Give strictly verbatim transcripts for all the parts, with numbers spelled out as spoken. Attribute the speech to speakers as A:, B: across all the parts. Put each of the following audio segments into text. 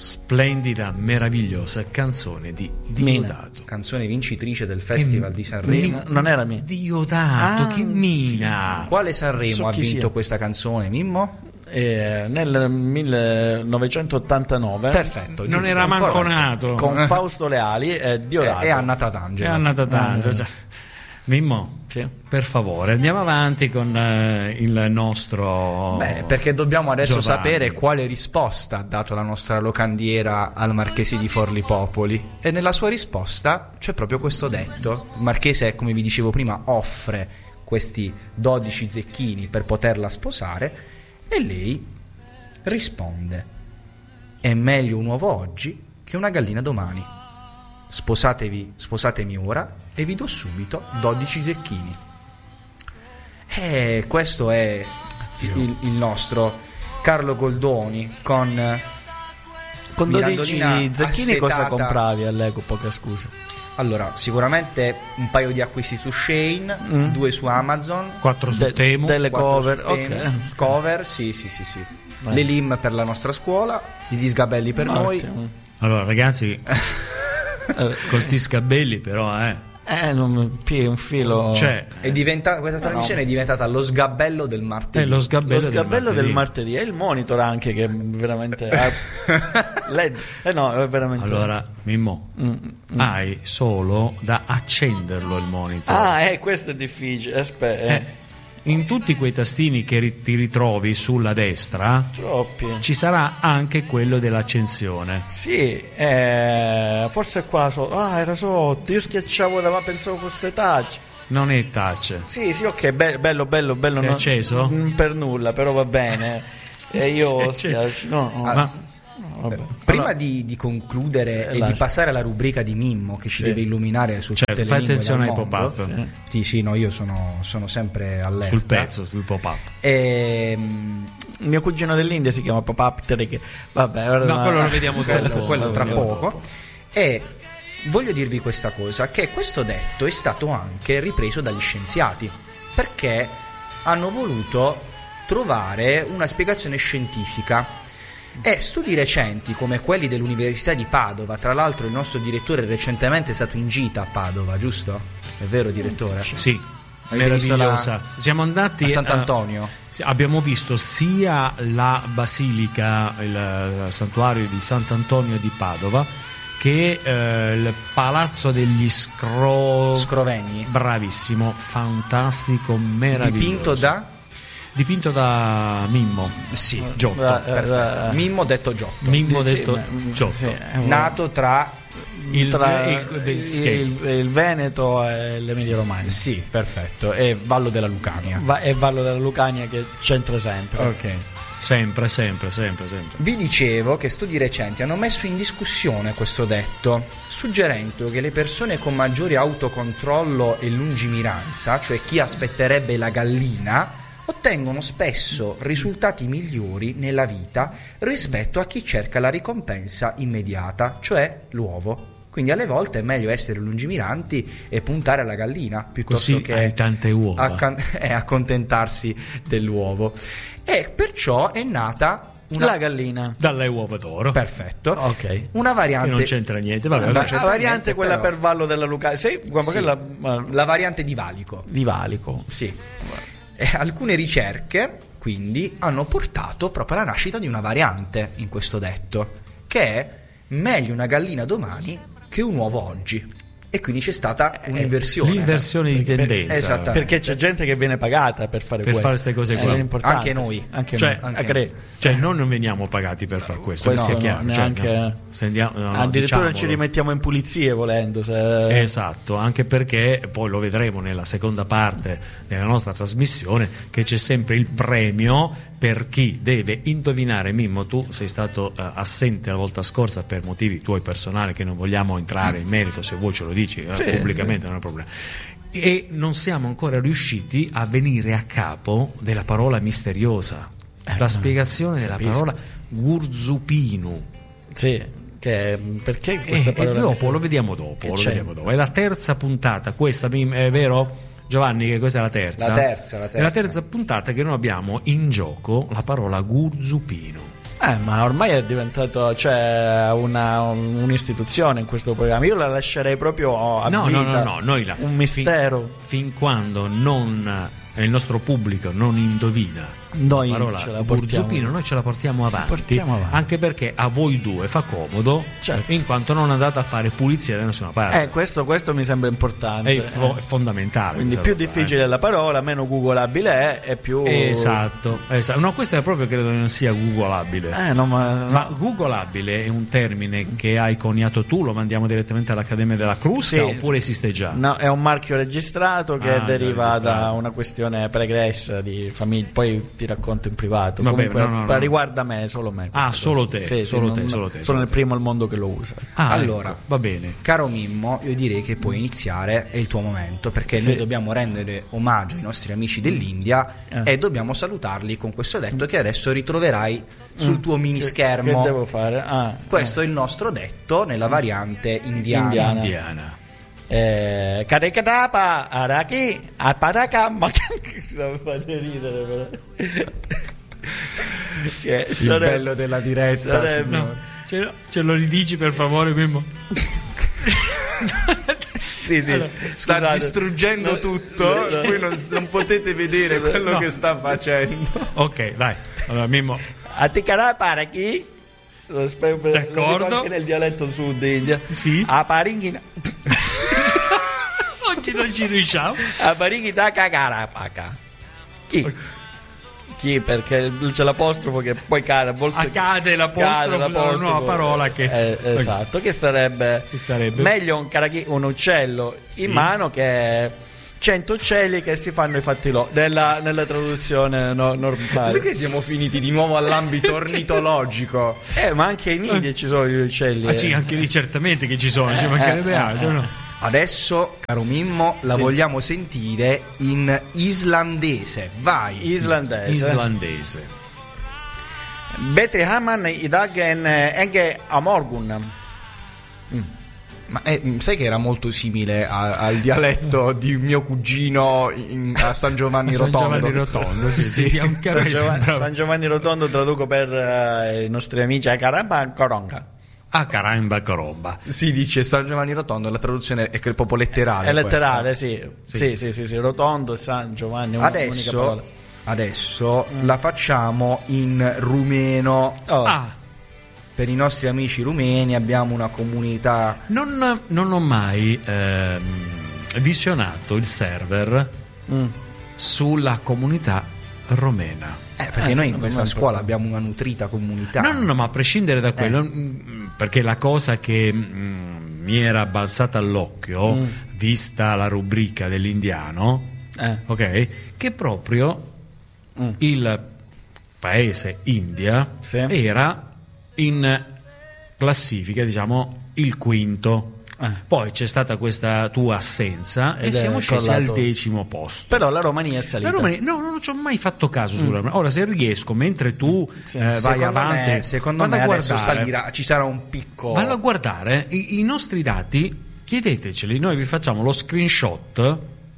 A: splendida, meravigliosa canzone di Diodato,
B: canzone vincitrice del Festival
A: che
B: di Sanremo.
C: Mi, non era mia.
A: Diodato,
C: Ah,
A: che mina.
B: Quale Sanremo
C: So
B: ha
C: chi
B: vinto
C: sia.
B: questa canzone, Mimmo?
C: Eh, nel millenovecentottantanove.
B: Perfetto,
A: Non
B: giusto,
A: era manco
B: corretto.
A: nato.
C: Con Fausto Leali e Diodato.
B: E, e Anna
A: È
B: Tatangelo.
A: andata tanto.
C: Ah,
A: cioè. Mimmo,
C: Sì.
A: per favore, andiamo avanti con eh, il nostro.
B: Beh, perché dobbiamo adesso
A: Giovanni.
B: sapere quale risposta ha dato la nostra locandiera al Marchese di Forli Popoli. E nella sua risposta c'è proprio questo detto. Il Marchese, come vi dicevo prima, offre questi dodici zecchini per poterla sposare e lei risponde: è meglio un uovo oggi che una gallina domani. Sposatevi, sposatemi ora e vi do subito dodici zecchini. E questo è il, il nostro Carlo Goldoni con
C: Con dodici
B: Mirandolina
C: zecchini cosa
B: assetata.
C: compravi all'epoca, poca scusa?
B: Allora, sicuramente un paio di acquisti su Shein,
C: Mm.
B: due su Amazon,
A: quattro su
C: De-
A: Temu.
C: delle
B: quattro
C: cover,
B: su Temu,
C: ok.
B: cover, sì, sì, sì, sì.
C: Vai.
B: Le lim per la nostra scuola, gli sgabelli per noi.
C: Ok.
A: Allora, ragazzi, con sti scabelli, però, eh.
C: Eh, non pieghi un filo.
A: Cioè,
B: È diventa- questa trasmissione è diventata lo sgabello del martedì.
A: è lo sgabello,
C: Lo sgabello
A: del
C: del
A: martedì.
C: martedì. E il monitor anche, che veramente ha- L E D. Eh no, è veramente.
A: Allora, Mimmo,
C: Mm, mm.
A: hai solo da accenderlo il monitor.
C: Ah, eh, questo è difficile. Aspetta, eh.
A: Eh, in tutti quei tastini che ri- ti ritrovi sulla destra
C: Troppi.
A: ci sarà anche quello dell'accensione.
C: Sì, eh, forse qua sotto. Ah, era sotto. Io schiacciavo da, ma pensavo fosse touch.
A: Non è touch.
C: Sì, sì, ok, be- bello, bello, bello.
A: Si è
C: non-
A: acceso?
C: mm, Per nulla, però va bene. E io
A: Si è acceso.
C: schiaccio. No, no,
B: Ah,
A: Ma
C: no, vabbè.
B: Prima
A: Allora-
B: di, di concludere e
C: la-
B: di passare alla rubrica di Mimmo che ci
C: Sì.
B: deve illuminare su
A: Certo,
B: tutte le
A: fai
B: lingue
A: attenzione
B: del
A: ai
B: mondo.
A: pop-up.
C: Sì.
B: Sì, sì, no, io sono, sono sempre allerta.
A: sul pezzo, sul pop-up.
B: Ehm,
C: Mio cugino dell'India si chiama Pop-Up Trick. Vabbè, ora-
A: No, quello lo vediamo
B: quello,
A: dopo.
B: quello tra
A: Quello
B: poco.
A: dopo.
B: E voglio dirvi questa cosa, che questo detto è stato anche ripreso dagli scienziati, perché hanno voluto trovare una spiegazione scientifica. E studi recenti come quelli dell'Università di Padova, tra l'altro il nostro direttore recentemente è stato in gita a Padova, giusto? È vero, direttore?
A: Sì,
B: Avete visto
A: meravigliosa. Siamo andati
B: A Sant'Antonio.
A: Sì, abbiamo visto sia la basilica, il eh, santuario di Sant'Antonio di Padova, che eh, il palazzo degli Scro...
B: Scrovegni.
A: Bravissimo, fantastico, meraviglioso.
B: Dipinto da?
A: Dipinto da Mimmo.
B: Sì,
A: Giotto.
C: Da-
B: perfetto.
C: eh,
B: Mimmo detto Giotto.
A: Mimmo
C: Sì,
A: detto
C: ma-
A: Giotto.
C: sì, è un-
B: Nato tra...
A: Il,
C: tra
A: il- del
C: il,
A: skate.
C: il- il Veneto e l'Emilia Romagna.
B: Sì, perfetto. E Vallo della Lucania.
C: Va- e Vallo della Lucania che c'entra sempre.
B: Ok.
A: Sempre, sempre, sempre, sempre.
B: Vi dicevo che studi recenti hanno messo in discussione questo detto, suggerendo che le persone con maggiore autocontrollo e lungimiranza, cioè chi aspetterebbe la gallina, ottengono spesso risultati migliori nella vita rispetto a chi cerca la ricompensa immediata, cioè l'uovo. Quindi alle volte è meglio essere lungimiranti e puntare alla gallina piuttosto
A: Così
B: che
A: hai tante uova.
B: accan- eh, accontentarsi dell'uovo. E perciò è nata una...
C: La gallina.
A: Dalle uova d'oro.
B: Perfetto.
C: Ok.
B: Una
A: Che
B: variante...
A: non c'entra niente. Vabbè,
B: Una
A: vabbè.
B: c'entra
C: La variante
B: niente,
C: quella
B: però.
C: per Vallo della Lucania. Sì, guarda
B: Sì.
C: che la, ma-
B: La variante di valico.
C: di Valico.
B: Sì. E alcune ricerche, quindi, hanno portato proprio alla nascita di una variante in questo detto, che è meglio una gallina domani che un uovo oggi. E quindi c'è stata un'inversione.
A: L'inversione di tendenza.
B: Esattamente.
C: Perché c'è gente che viene pagata per fare
A: Per
C: questo.
A: fare ste cose
C: Sì,
A: qua.
C: è importante.
B: Anche noi.
C: Anche
A: Cioè,
C: noi.
B: anche
C: Anche
B: noi.
C: lei.
A: Cioè, noi non veniamo pagati per far questo,
C: Questo
A: che sia
C: no,
A: chiaro. Cioè,
C: neanche-
A: no, se andiamo- no, no,
C: Addirittura ci
A: diciamolo.
C: rimettiamo in pulizie volendo. Se...
A: Esatto, anche perché poi lo vedremo nella seconda parte della nostra trasmissione, che c'è sempre il premio per chi deve indovinare. Mimmo, tu sei stato eh, assente la volta scorsa per motivi tuoi personali che non vogliamo entrare in merito, se vuoi ce lo dici eh,
C: Sì,
A: pubblicamente,
C: sì.
A: non è un problema. E non siamo ancora riusciti a venire a capo della parola misteriosa,
C: Eh,
A: la spiegazione della
C: capisco.
A: parola gurzupinu.
C: Sì. Che, perché questa
A: E, e
C: parola
A: dopo
C: misteriosa?
A: lo vediamo dopo,
C: Che
A: lo
C: c'è?
A: vediamo dopo. È la terza puntata, questa Mim- è vero Giovanni che questa è la terza?
B: La terza, la
A: È la
B: terza.
A: terza puntata che noi abbiamo in gioco la parola gurzupino.
C: Eh, ma ormai è diventato, cioè, una, un'istituzione in questo programma. Io la lascerei proprio a
A: No,
C: vita.
A: no, no, no, noi la,
C: un mistero.
A: Fin, fin quando non il nostro pubblico non indovina
C: Noi
A: la parola
C: ce la portiamo.
A: Burzupino, noi ce la portiamo avanti,
C: portiamo avanti.
A: anche perché a voi due fa comodo,
C: Certo.
A: in quanto non andate a fare pulizia da nessuna parte.
C: Eh, questo, questo mi sembra importante.
A: È, fo-
C: eh.
A: è fondamentale.
C: Quindi
A: questa
C: più
A: roba,
C: difficile è la parola, meno googolabile è, e più...
A: eh. Esatto, esatto. No, questo è proprio, credo non sia googolabile.
C: Eh, no, ma...
A: Ma googolabile è un termine che hai coniato tu, lo mandiamo direttamente all'Accademia della Crusca,
C: Sì,
A: oppure esiste già?
C: No, è un marchio registrato che
A: Ah, già
C: deriva
A: registrato.
C: da una questione pregressa di famiglia. Poi ti racconto in privato.
A: Vabbè,
C: Comunque,
A: no, no, no.
C: riguarda me, solo me. questa
A: Ah,
C: cosa.
A: solo te,
C: Sì, sì,
A: solo
C: non-
A: te, solo te,
C: Sono
A: solo
C: il
A: te.
C: primo al mondo che lo usa.
A: Ah,
B: Allora.
A: ecco, va bene.
B: Caro Mimmo, io direi che puoi iniziare, è il tuo momento, perché
C: Sì.
B: noi dobbiamo rendere omaggio ai nostri amici dell'India
C: Eh.
B: e dobbiamo salutarli con questo detto che adesso ritroverai sul tuo mini
C: Che-
B: schermo.
C: Che devo fare? Ah,
B: Questo è il nostro detto nella variante indiana.
C: Indiana.
A: Indiana.
C: Eh, Karekadapa, Araki, Aparaka, ma mi fate ridere però. Che
B: Il
C: sarebbe-
B: bello della diretta,
C: sarebbe-
B: signore.
A: No, ce lo, ce lo ridici per favore, Mimmo?
C: Sì, sì.
A: Allora,
B: Sta
C: Scusate.
B: distruggendo
C: No,
B: tutto,
C: no, no.
B: voi non, non potete vedere quello
A: No.
B: che sta facendo.
A: Ok, dai. Allora, Mimmo,
C: Atikarapa, Araki. Lo spero per- lo dico
A: D'accordo.
C: anche nel dialetto sud India.
A: Sì.
C: Aparinghi,
A: oggi non ci riusciamo.
C: Aparinghi da cagarapaka. Chi? Chi? Perché c'è l'apostrofo che poi cade a volte.
A: Accade l'apostrofo
C: cade
A: da una nuova parola che-
C: Eh, esatto, che sarebbe,
A: Che sarebbe?
C: meglio un, carachi- un uccello
A: Sì.
C: in mano che cento uccelli che si fanno i fatti loro nella, nella traduzione no-
B: Sai
C: normale.
B: che siamo finiti di nuovo all'ambito ornitologico?
C: Eh, ma anche in India ci sono gli uccelli.
A: Ah,
C: eh.
A: sì, anche lì certamente che ci sono, ci
C: Eh,
A: mancherebbe
C: eh,
A: altro,
C: eh.
A: no?
B: Adesso, caro Mimmo, la
C: Sì.
B: vogliamo sentire in islandese. Vai.
C: Islandese.
A: Islandese.
C: Betri Haman i dagen enge a morgun.
B: Ma eh, sai che era molto simile a- al dialetto di mio cugino in- a San Giovanni
A: San
B: Rotondo.
A: Giovanni Rotondo, sì, sì, sì, anche a
C: San
A: me
C: Giovanni,
A: sembrava.
C: San Giovanni Rotondo traduco per eh, i nostri amici a Caramba Coronga.
A: Ah, caramba, caromba.
B: Si dice San Giovanni Rotondo, la traduzione è che proprio letterale.
C: È letterale,
B: questa.
C: sì. Sì, sì, sì, sì. Rotondo, San Giovanni, una, unica
B: Adesso,
C: parola.
B: adesso la facciamo in rumeno.
C: Oh,
A: Ah,
B: Per i nostri amici rumeni abbiamo una comunità.
A: non, non ho mai ehm, visionato il server
C: mm.
A: sulla comunità romena.
B: Eh, perché
C: Eh,
B: noi
C: sì,
B: in questa
C: non è
B: scuola
C: importante.
B: abbiamo una nutrita comunità.
A: No, no, no, ma a prescindere da quello,
C: Eh.
A: mm, perché la cosa che mm, mi era balzata all'occhio,
C: Mm.
A: vista la rubrica dell'indiano,
C: Eh.
A: ok, che proprio
C: Mm.
A: il paese India
C: Sì.
A: era in classifica, diciamo, il quinto.
C: Eh.
A: Poi c'è stata questa tua assenza
C: Ed
A: e
C: è
A: siamo scesi al
C: crollato.
A: decimo posto.
C: Però la Romania è salita.
A: La Romania- no, non ci ho mai fatto caso sulla Romania. Ora, se riesco, mentre tu
C: Sì.
A: eh, vai
B: secondo
A: avanti,
B: me, secondo
A: vado
B: me
A: a
B: adesso
A: guardare.
B: salirà, ci sarà un picco.
A: Vado a guardare i, i nostri dati, chiedeteceli, noi vi facciamo lo screenshot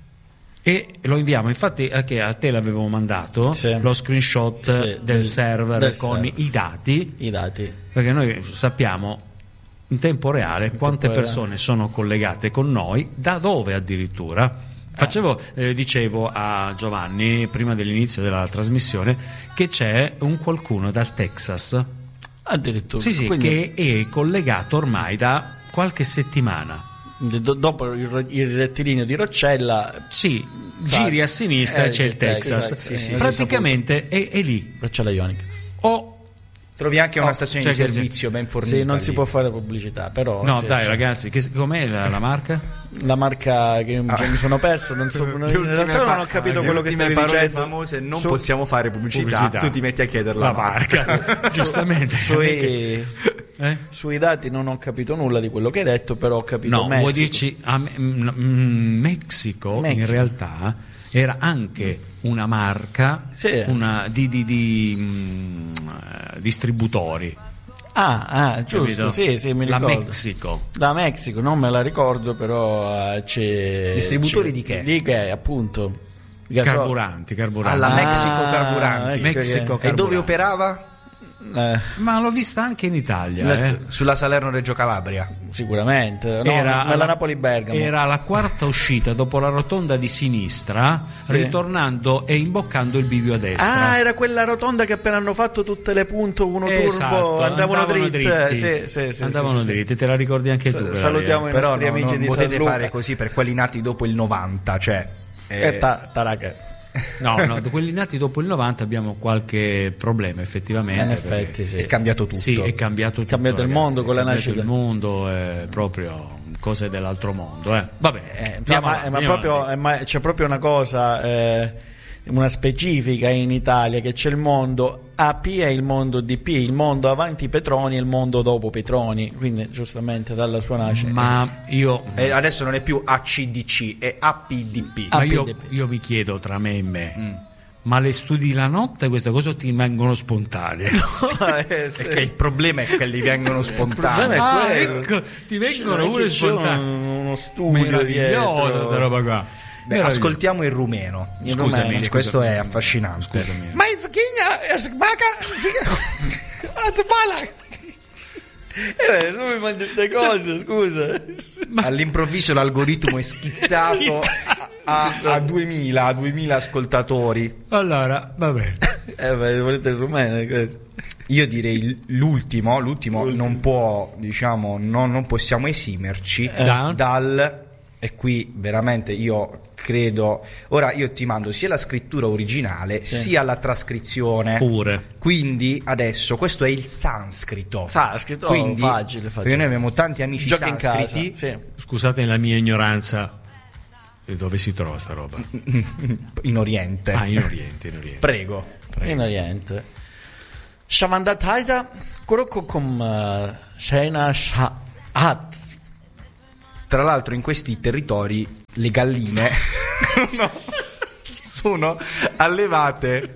A: e lo inviamo. Infatti, anche a te l'avevo mandato
C: Sì.
A: lo screenshot
C: Sì,
A: del,
C: del-
A: server
C: del
A: con
C: server.
A: i dati,
C: I dati.
A: perché noi sappiamo in tempo reale quante
C: tempo
A: persone sono collegate con noi, da dove addirittura. Facevo, eh, dicevo a Giovanni prima dell'inizio della trasmissione che c'è un qualcuno dal Texas.
C: Addirittura.
A: Sì, sì,
C: Quindi,
A: che è collegato ormai da qualche settimana.
C: do- dopo il, ro- il rettilineo di Roccella,
A: Sì,
C: Sa-
A: giri a sinistra
C: eh,
A: c'è il
C: il Texas,
A: Texas.
C: sì, sì,
A: Praticamente è, è lì.
C: Roccella Ionica.
A: O
B: Trovi anche una
A: Oh,
B: stazione
A: cioè
B: di
A: che-
B: servizio ben fornita.
C: Sì, non
B: lì.
C: si può fare pubblicità, però
A: no,
C: sì,
A: dai,
C: sì.
A: ragazzi, che, com'è la, la marca?
C: La marca che
B: Ah.
C: cioè, mi sono perso, non so,
B: Le
C: in
B: ultime
C: realtà non
B: pa-
C: ho capito
B: le
C: quello che
B: ultime
C: stavi
B: parole
C: dicendo.
B: famose, non
C: Su-
B: possiamo fare pubblicità,
A: Pubblicità.
B: tu ti metti a chiedere la,
A: La marca, giustamente.
C: Sui,
A: Eh?
C: sui dati non ho capito nulla di quello che hai detto, però ho capito
A: No,
C: Messico.
A: vuoi dirci a Me- mm, mm, Messico, in
C: Messico.
A: realtà era anche una marca
C: Sì.
A: una, di, di- di, mm, eh, distributori.
C: Ah, ah, giusto,
A: capito?
C: sì, sì, mi
A: La
C: ricordo.
A: Mexico.
C: Da Messico, non me la ricordo, però eh, c'è...
B: Distributori
C: c'è-
B: di che?
C: Di che, appunto. Gasol-
A: Carburanti, carburanti.
B: Alla
C: Ah,
B: Mexico Carburanti.
C: ecco
A: Mexico
C: che-
B: E
A: Carburanti.
B: dove operava?
C: Eh,
A: Ma l'ho vista anche in Italia.
B: La-
A: eh.
B: Sulla Salerno-Reggio Calabria.
C: sicuramente. No,
A: Era
C: nella
A: la-
C: Napoli-Bergamo.
A: Era la quarta uscita dopo la rotonda di sinistra,
C: Sì.
A: ritornando e imboccando il bivio a destra.
C: Ah, era quella rotonda che appena hanno fatto tutte le punte uno
A: Esatto,
C: turbo andavano,
A: andavano
C: dritte.
A: dritti.
C: Sì, sì, sì,
A: andavano
C: sì, sì,
A: dritti, te la ricordi anche
C: Sa-
A: tu. quella
C: salutiamo
A: lì,
C: i
A: eh?
B: Però
C: nostri
B: no,
C: amici
B: non
C: di
B: potete
C: San Luca.
B: fare così per quelli nati dopo il novanta, cioè eh,
C: Eh, ta- taraca.
A: No, no, quelli nati dopo il novanta abbiamo qualche problema effettivamente.
C: In
A: perché-
C: effetti, sì.
B: è cambiato tutto.
A: Sì, è cambiato tutto.
C: cambiato il
A: ragazzi,
C: mondo con
A: è
C: la
A: cambiato
C: nascita.
A: il mondo è proprio cose dell'altro mondo, eh. Vabbè,
C: Eh,
A: andiamo
C: ma,
A: avanti,
C: ma
A: andiamo
C: proprio,
A: avanti.
C: eh, ma c'è proprio una cosa, eh, una specifica in Italia, che c'è il mondo A P e il mondo D P, il mondo avanti Petroni e il mondo dopo Petroni, quindi giustamente dalla sua nascita.
A: Ma io,
B: E adesso non è più A C D C, è A P D P.
A: ma
C: A
A: io,
C: P D P.
A: io mi chiedo tra me e me,
C: Mm.
A: ma le studi la notte queste cose o ti vengono spontanee?
C: Eh, sì.
B: Perché il problema è che gli vengono spontanei.
C: problema è
A: Ah,
C: quello.
A: ecco, ti vengono
C: Cioè,
A: pure
C: che c'è
A: spontanei.
C: un- uno studio
A: Meravigliosa
C: dietro.
A: sta roba qua.
B: Beh,
A: Meravigliosa.
B: ascoltiamo il rumeno.
C: In
A: Scusami,
C: rumeno.
A: scusami.
B: Questo è affascinante.
A: Scusami.
C: Ma in zghigna, eh, sbacca, azbala. Eh, non mi mangi queste cose, scusa.
B: All'improvviso l'algoritmo è schizzato a, a, a duemila, a duemila ascoltatori.
A: Allora, va bene.
C: Eh, ma volete il rumeno? questo?
B: Io direi l'ultimo, l'ultimo non può, diciamo, non, non possiamo esimerci
A: Da?
B: dal, e qui veramente io credo, ora io ti mando sia la scrittura originale sia la trascrizione.
A: Pure.
B: Quindi adesso questo è il sanscrito.
C: Sanscrito,
B: Quindi,
C: facile, facile.
B: perché noi abbiamo tanti amici
C: Giochi in casa.
B: sanscriti.
C: Sì.
A: Scusate la mia ignoranza. E dove si trova sta roba?
B: In Oriente.
A: Ah, in Oriente, in Oriente.
B: Prego.
C: In Oriente. Shamandatayda Kurokokum Sena Shahat.
B: Tra l'altro in questi territori le galline no, sono allevate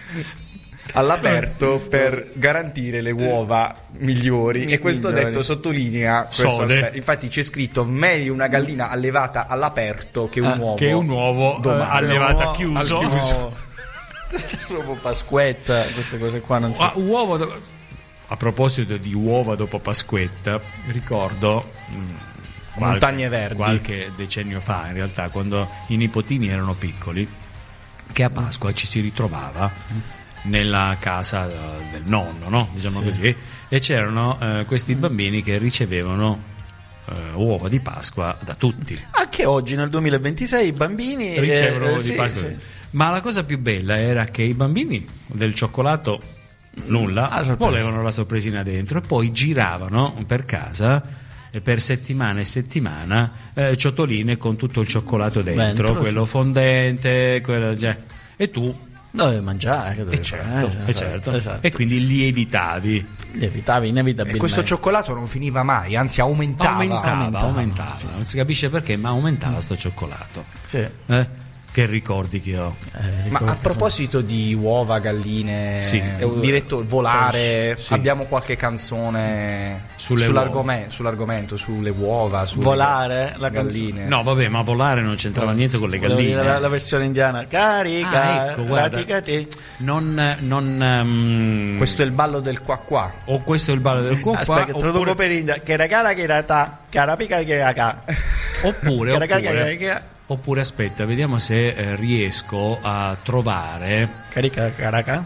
B: all'aperto per garantire le uova migliori e questo
C: Migliori.
B: detto sottolinea questo
A: Sode.
B: aspetto. Infatti c'è scritto meglio una gallina allevata all'aperto che un
C: Ah,
B: uovo
A: Che un uovo eh,
B: domani.
A: allevato a
C: Uovo
A: chiuso.
C: al chiuso. Proprio Pasquetta, queste cose qua non si...
A: Ah, uovo do- A proposito di uova dopo Pasquetta, ricordo mm, qualche,
B: Montagne Verdi.
A: qualche decennio fa, in realtà, quando i nipotini erano piccoli, che a Pasqua ci si ritrovava nella casa eh, del nonno, no? Diciamo
C: Sì.
A: così, e c'erano eh, questi bambini che ricevevano eh, uova di Pasqua da tutti.
C: Anche oggi nel duemilaventisei i bambini
A: Ricevono
C: eh,
A: uova di
C: sì,
A: Pasqua.
C: sì.
A: Ma la cosa più bella era che i bambini del cioccolato nulla,
C: Ah, sorpresa.
A: volevano la sorpresina dentro e poi giravano per casa e per settimana e settimana eh, ciotoline con tutto il cioccolato dentro,
C: Dentro,
A: quello fondente, quello, cioè, e tu
C: Dovevi mangiare, che
A: e
C: dovevi
A: certo,
C: fare, eh,
A: e,
C: esatto,
A: certo.
C: esatto.
A: E quindi lievitavi,
C: lievitavi
B: E
C: inevitabilmente.
B: questo cioccolato non finiva mai, anzi aumentava.
A: aumentava,
C: aumentava,
A: aumentava, non si capisce perché, ma aumentava sto cioccolato.
C: Sì.
A: Eh? Che ricordi che ho.
C: Eh,
B: Ma
C: ricordo-
B: a proposito di uova, galline,
A: Sì.
B: diretto volare,
A: Sì.
B: abbiamo qualche canzone
A: Sulle
B: sull'argome- sull'argomento, sulle uova, sulle
C: volare la
B: galline.
C: canzone.
A: No, vabbè, ma volare non c'entrava niente con le
C: Volevo dire
A: galline.
C: La, la versione indiana. Carica,
A: Ah, ecco, guarda.
C: raticati.
A: Non, non ehm,
B: Questo è il ballo del qua qua.
A: o questo è il ballo del qua qua,
C: Aspetta, traduco
A: oppure,
C: per India. Che ragala che rata, carapica che raga.
A: oppure,
C: Che raga che
A: oppure,
C: raga.
A: oppure aspetta, vediamo se eh, riesco a trovare
C: Carica caraca.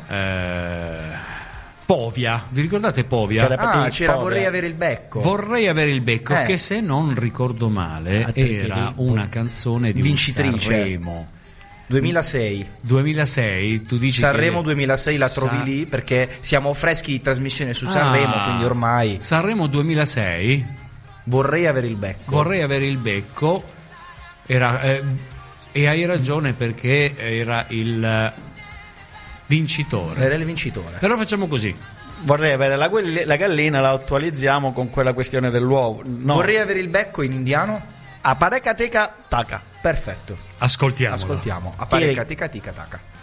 A: eh, Povia. Vi ricordate Povia?
C: Che
B: Ah,
C: Patì,
B: c'era
C: povera.
B: vorrei avere il becco.
A: Vorrei avere il becco,
B: Eh.
A: che se non ricordo male
C: A te
A: era
C: che-
A: una canzone di
B: Vincitrice.
A: un Sanremo
B: duemilasei.
A: duemilasei. Tu dici
B: Sanremo
A: che
B: duemilasei la trovi
A: Sa-
B: lì perché siamo freschi di trasmissione su
A: Ah,
B: Sanremo, quindi ormai
A: Sanremo duemilasei.
B: vorrei avere il becco.
A: Vorrei avere il becco. Era, eh, e hai ragione perché era il eh, vincitore.
B: Era il vincitore.
A: Però facciamo così.
C: Vorrei avere la, guelli- la gallina, la attualizziamo con quella questione dell'uovo. No.
B: Vorrei avere il becco in indiano.
C: Apareca teca taca.
B: Perfetto.
A: Ascoltiamolo.
B: Ascoltiamo. Apparecca tica tica taca.